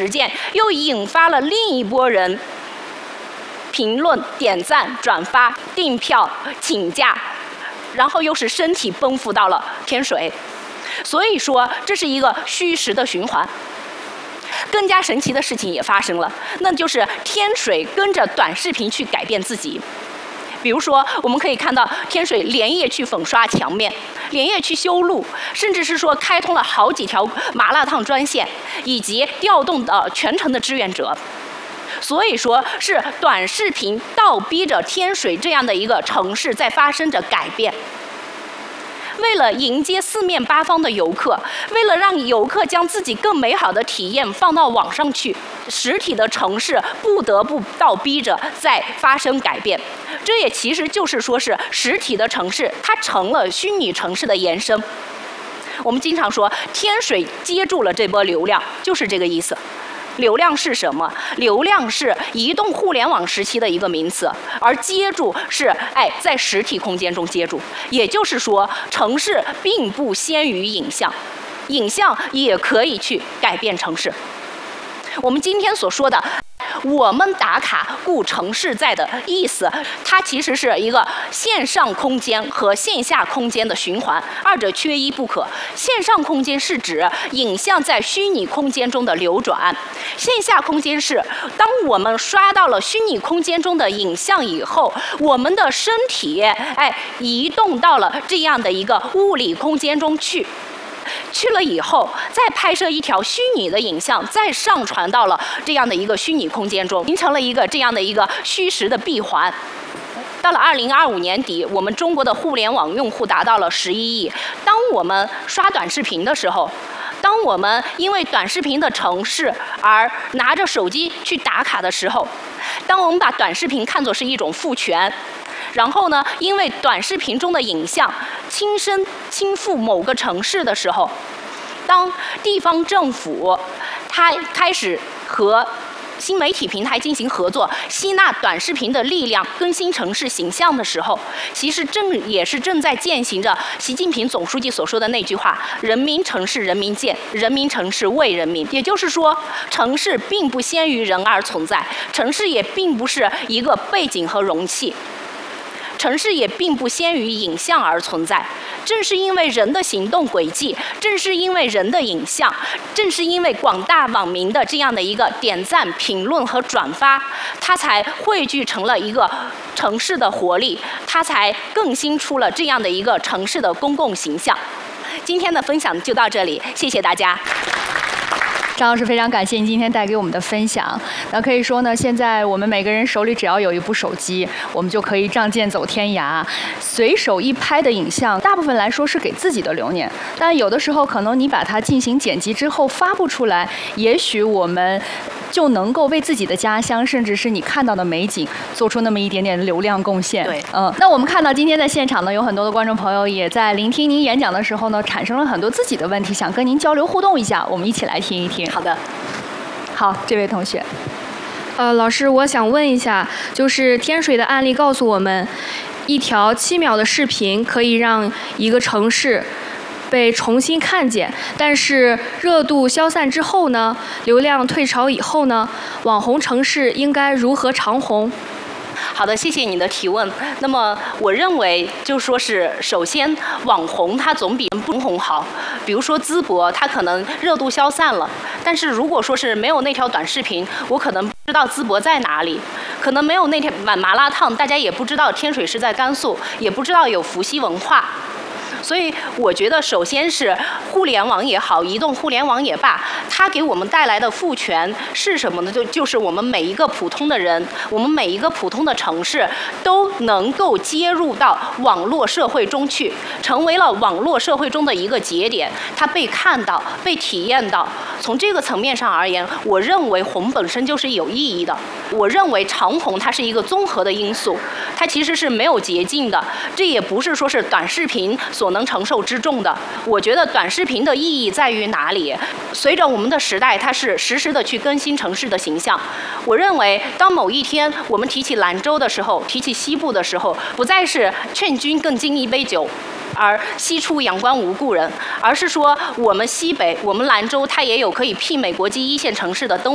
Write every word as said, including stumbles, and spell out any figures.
实践又引发了另一波人评论、点赞、转发、订票、请假，然后又是身体奔赴到了天水。所以说，这是一个虚实的循环。更加神奇的事情也发生了，那就是天水跟着短视频去改变自己。比如说，我们可以看到天水连夜去粉刷墙面，连夜去修路，甚至是说开通了好几条麻辣烫专线，以及调动的全城的志愿者。所以说，是短视频倒逼着天水这样的一个城市在发生着改变。为了迎接四面八方的游客，为了让游客将自己更美好的体验放到网上去，实体的城市不得不倒逼着在发生改变。这也其实就是说是实体的城市，它成了虚拟城市的延伸。我们经常说天水接住了这波流量，就是这个意思。流量是什么？流量是移动互联网时期的一个名词，而接住是哎在实体空间中接住。也就是说，城市并不先于影像，影像也可以去改变城市。我们今天所说的我们打卡顾城市在的意思，它其实是一个线上空间和线下空间的循环，二者缺一不可。线上空间是指影像在虚拟空间中的流转，线下空间是当我们刷到了虚拟空间中的影像以后，我们的身体哎移动到了这样的一个物理空间中去。去了以后，再拍摄一条虚拟的影像，再上传到了这样的一个虚拟空间中，形成了一个这样的一个虚实的闭环。到了二零二五年底，我们中国的互联网用户达到了十一亿。当我们刷短视频的时候，当我们因为短视频的城市而拿着手机去打卡的时候，当我们把短视频看作是一种赋权，然后呢，因为短视频中的影像亲身亲赴某个城市的时候，当地方政府它开始和新媒体平台进行合作，吸纳短视频的力量，更新城市形象的时候，其实正也是正在践行着习近平总书记所说的那句话：人民城市人民建，人民城市为人民。也就是说，城市并不先于人而存在，城市也并不是一个背景和容器。城市也并不先于影像而存在，正是因为人的行动轨迹，正是因为人的影像，正是因为广大网民的这样的一个点赞、评论和转发，它才汇聚成了一个城市的活力，它才更新出了这样的一个城市的公共形象。今天的分享就到这里，谢谢大家。 张老师，非常感谢您今天带给我们的分享。那可以说呢，现在我们每个人手里只要有一部手机，我们就可以仗剑走天涯。随手一拍的影像，大部分来说是给自己的留念，但有的时候可能你把它进行剪辑之后发布出来，也许我们就能够为自己的家乡，甚至是你看到的美景，做出那么一点点流量贡献。 对， 嗯，那我们看到今天在现场呢，有很多的观众朋友也在聆听您演讲的时候呢，产生了很多自己的问题，想跟您交流互动一下，我们一起来听一听。 好的， 好，这位同学。 呃，老师，我想问一下，就是天水的案例告诉我们，一条七秒的视频可以让一个城市被重新看见，但是热度消散之后呢，流量退潮以后呢，网红城市应该如何长红？ 好的，谢谢你的提问。那么我认为，就说是首先，网红它总比不红好。比如说淄博，它可能热度消散了，但是如果说是没有那条短视频，我可能不知道淄博在哪里；可能没有那条碗麻辣烫，大家也不知道天水是在甘肃，也不知道有伏羲文化。所以我觉得，首先是互联网也好，移动互联网也罢，它给我们带来的赋权是什么呢？就就是我们每一个普通的人，我们每一个普通的城市都能够接入到网络社会中去，成为了网络社会中的一个节点，它被看到、被体验到。从这个层面上而言，我认为红本身就是有意义的。我认为长红它是一个综合的因素，它其实是没有捷径的，这也不是说是短视频所能承受之重的。我觉得短视频的意义在于哪里？随着我们的时代，它是实时的去更新城市的形象。我认为，当某一天我们提起兰州的时候，提起西部的时候，不再是劝君更尽一杯酒，而西出阳关无故人，而是说我们西北，我们兰州，它也有可以媲美国际一线城市的灯